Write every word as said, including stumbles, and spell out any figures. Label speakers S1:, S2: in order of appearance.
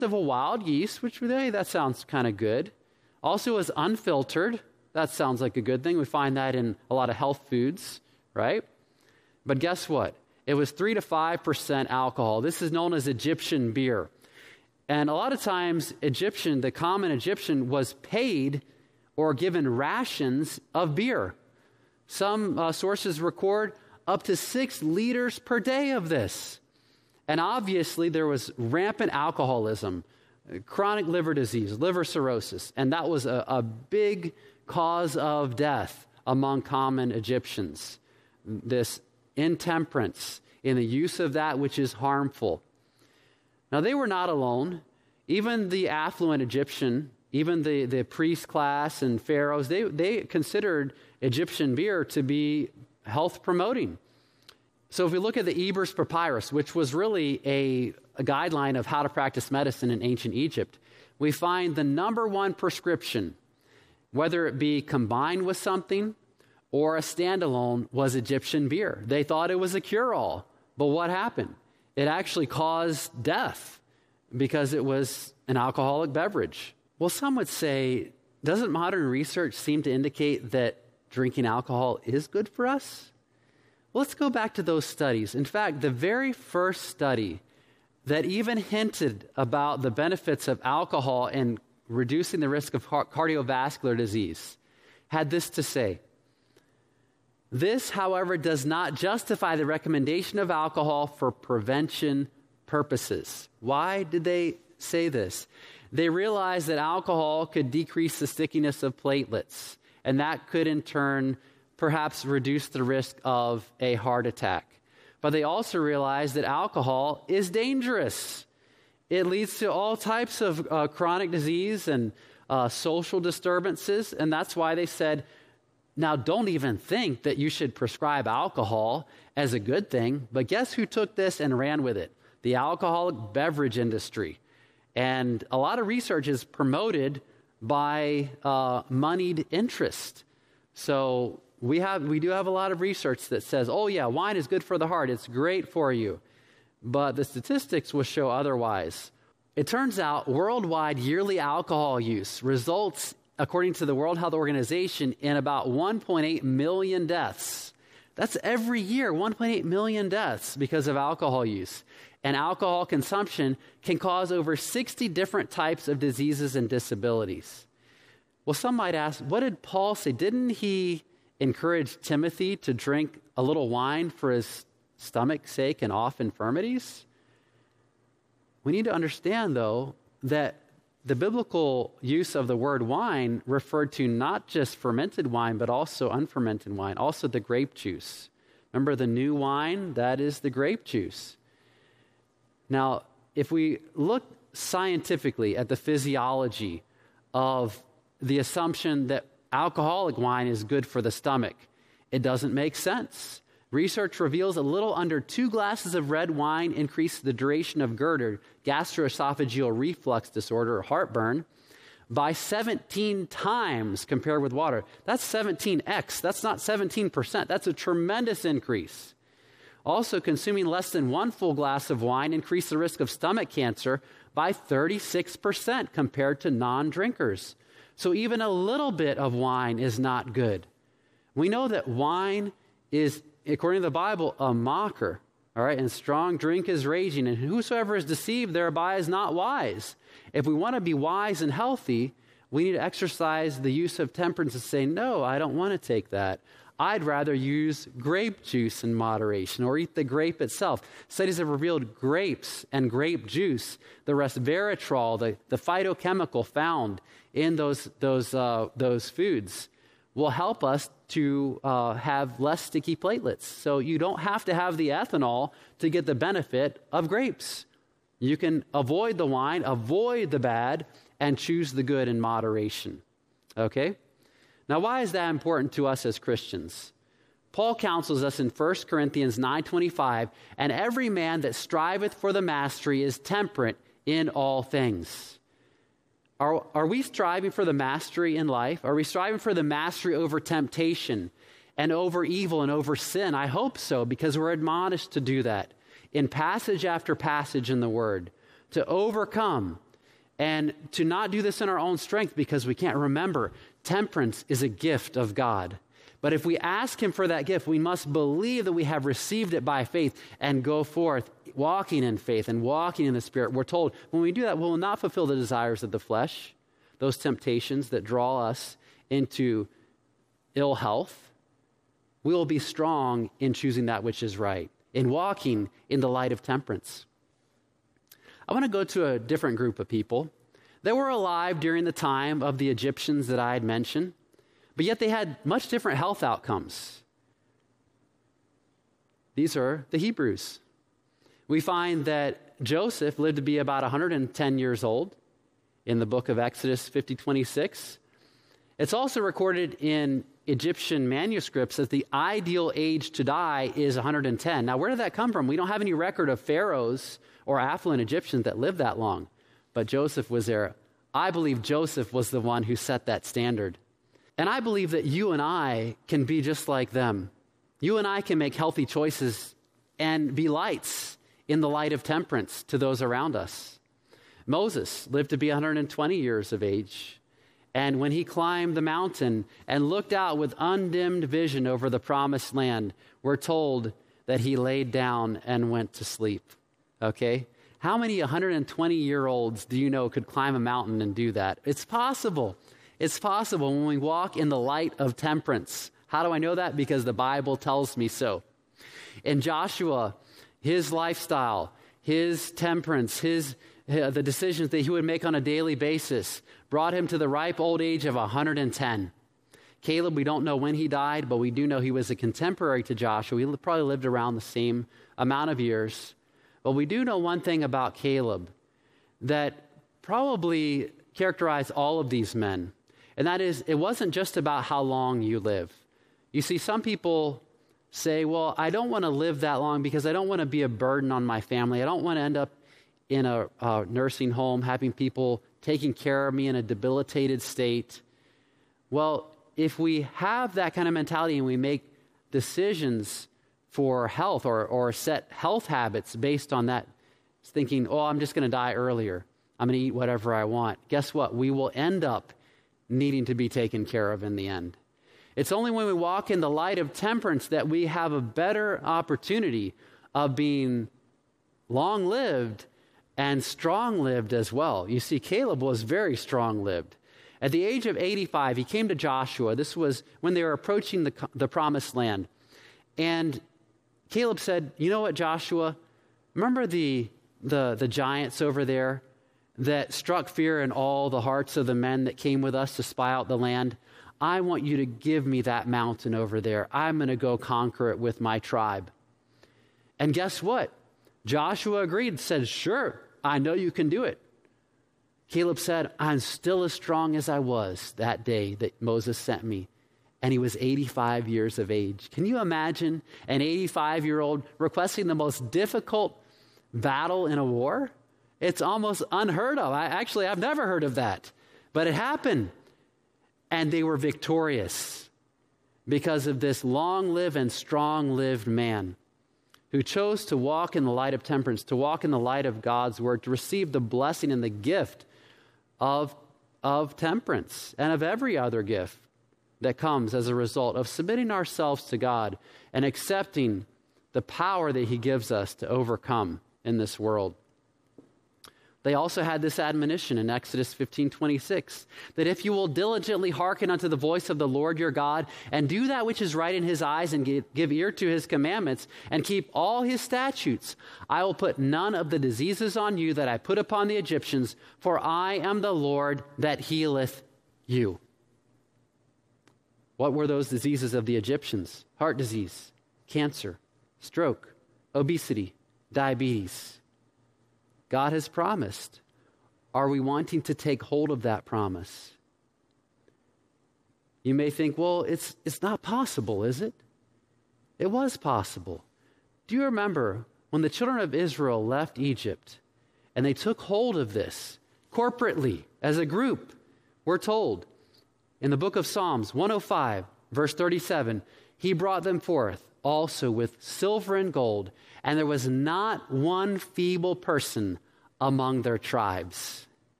S1: of a wild yeast, which, hey, that sounds kind of good. Also is unfiltered. That sounds like a good thing. We find that in a lot of health foods, right? But guess what? It was three to five percent alcohol. This is known as Egyptian beer. And a lot of times, Egyptian, the common Egyptian, was paid or given rations of beer. Some uh, sources record up to six liters per day of this. And obviously, there was rampant alcoholism, chronic liver disease, liver cirrhosis, and that was a, a big cause of death among common Egyptians. This intemperance in the use of that which is harmful. Now, they were not alone. Even the affluent Egyptian, even the, the priest class and pharaohs, they, they considered Egyptian beer to be health promoting. So if we look at the Ebers Papyrus, which was really a, a guideline of how to practice medicine in ancient Egypt, we find the number one prescription, whether it be combined with something or a standalone, was Egyptian beer. They thought it was a cure-all, but what happened? It actually caused death because it was an alcoholic beverage. Well, some would say, doesn't modern research seem to indicate that drinking alcohol is good for us? Well, let's go back to those studies. In fact, the very first study that even hinted about the benefits of alcohol in reducing the risk of cardiovascular disease had this to say: this, however, does not justify the recommendation of alcohol for prevention purposes. Why did they say this? They realized that alcohol could decrease the stickiness of platelets, and that could in turn perhaps reduce the risk of a heart attack. But they also realized that alcohol is dangerous. It leads to all types of uh, chronic disease and uh, social disturbances, and that's why they said, now don't even think that you should prescribe alcohol as a good thing. But guess who took this and ran with it? The alcoholic beverage industry. And a lot of research is promoted by uh, moneyed interest. So we have we do have a lot of research that says, oh yeah, wine is good for the heart. It's great for you. But the statistics will show otherwise. It turns out worldwide yearly alcohol use results, according to the World Health Organization, in about one point eight million deaths. That's every year, one point eight million deaths because of alcohol use. And alcohol consumption can cause over sixty different types of diseases and disabilities. Well, some might ask, what did Paul say? Didn't he encourage Timothy to drink a little wine for his stomach's sake and off infirmities? We need to understand, though, that the biblical use of the word wine referred to not just fermented wine, but also unfermented wine, also the grape juice. Remember the new wine? That is the grape juice. Now, if we look scientifically at the physiology of the assumption that alcoholic wine is good for the stomach, it doesn't make sense. Research reveals a little under two glasses of red wine increase the duration of GERD, gastroesophageal reflux disorder, or heartburn, by seventeen times compared with water. That's seventeen x. That's not seventeen percent. That's a tremendous increase. Also, consuming less than one full glass of wine increased the risk of stomach cancer by thirty-six percent compared to non-drinkers. So even a little bit of wine is not good. We know that wine is, according to the Bible, a mocker, all right? And strong drink is raging, and whosoever is deceived thereby is not wise. If we want to be wise and healthy, we need to exercise the use of temperance and say, no, I don't want to take that. I'd rather use grape juice in moderation or eat the grape itself. Studies have revealed grapes and grape juice, the resveratrol, the, the phytochemical found in those, those, uh, those foods, will help us to uh, have less sticky platelets. So you don't have to have the ethanol to get the benefit of grapes. You can avoid the wine, avoid the bad, and choose the good in moderation. Okay? Now, why is that important to us as Christians? Paul counsels us in First Corinthians nine twenty-five, and every man that striveth for the mastery is temperate in all things. Are, are we striving for the mastery in life? Are we striving for the mastery over temptation and over evil and over sin? I hope so, because we're admonished to do that in passage after passage in the Word, to overcome And to not do this in our own strength because we can't. Remember, temperance is a gift of God. But if we ask him for that gift, we must believe that we have received it by faith and go forth walking in faith and walking in the Spirit. We're told when we do that, we will not fulfill the desires of the flesh, those temptations that draw us into ill health. We will be strong in choosing that which is right, in walking in the light of temperance. I want to go to a different group of people that were alive during the time of the Egyptians that I had mentioned, but yet they had much different health outcomes. These are the Hebrews. We find that Joseph lived to be about one hundred ten years old in the book of Exodus fifty twenty-six. It's also recorded in Egyptian manuscripts that the ideal age to die is one hundred ten. Now, where did that come from? We don't have any record of pharaohs or affluent Egyptians that lived that long, but Joseph was there. I believe Joseph was the one who set that standard. And I believe that you and I can be just like them. You and I can make healthy choices and be lights in the light of temperance to those around us. Moses lived to be one hundred twenty years of age. And when he climbed the mountain and looked out with undimmed vision over the promised land, we're told that he laid down and went to sleep. Okay? How many one hundred twenty-year-olds do you know could climb a mountain and do that? It's possible. It's possible when we walk in the light of temperance. How do I know that? Because the Bible tells me so. In Joshua, his lifestyle, his temperance, his uh, the decisions that he would make on a daily basis brought him to the ripe old age of one hundred ten. Caleb, we don't know when he died, but we do know he was a contemporary to Joshua. He probably lived around the same amount of years. But we do know one thing about Caleb that probably characterized all of these men, and that is it wasn't just about how long you live. You see, some people say, well, I don't want to live that long because I don't want to be a burden on my family. I don't want to end up in a, a nursing home having people taking care of me in a debilitated state. Well, if we have that kind of mentality and we make decisions for health or, or set health habits based on that, thinking, oh, I'm just going to die earlier. I'm going to eat whatever I want. Guess what? We will end up needing to be taken care of in the end. It's only when we walk in the light of temperance that we have a better opportunity of being long-lived and strong-lived as well. You see, Caleb was very strong-lived. At the age of eighty-five, he came to Joshua. This was when they were approaching the, the promised land. And Caleb said, you know what, Joshua? Remember the, the, the giants over there that struck fear in all the hearts of the men that came with us to spy out the land? I want you to give me that mountain over there. I'm going to go conquer it with my tribe. And guess what? Joshua agreed, said, sure, I know you can do it. Caleb said, I'm still as strong as I was that day that Moses sent me. And he was eighty-five years of age. Can you imagine an eighty-five-year-old requesting the most difficult battle in a war? It's almost unheard of. I, actually, I've never heard of that. But it happened. And they were victorious because of this long-lived and strong-lived man who chose to walk in the light of temperance, to walk in the light of God's word, to receive the blessing and the gift of, of temperance and of every other gift that comes as a result of submitting ourselves to God and accepting the power that he gives us to overcome in this world. They also had this admonition in Exodus fifteen twenty-six, that if you will diligently hearken unto the voice of the Lord your God and do that which is right in his eyes and give, give ear to his commandments and keep all his statutes, I will put none of the diseases on you that I put upon the Egyptians, for I am the Lord that healeth you. What were those diseases of the Egyptians? Heart disease, cancer, stroke, obesity, diabetes. God has promised. Are we wanting to take hold of that promise? You may think, well, it's it's not possible, is it? It was possible. Do you remember when the children of Israel left Egypt and they took hold of this corporately as a group? We're told in the book of Psalms one oh five, verse thirty-seven, he brought them forth also with silver and gold, and there was not one feeble person among their tribes.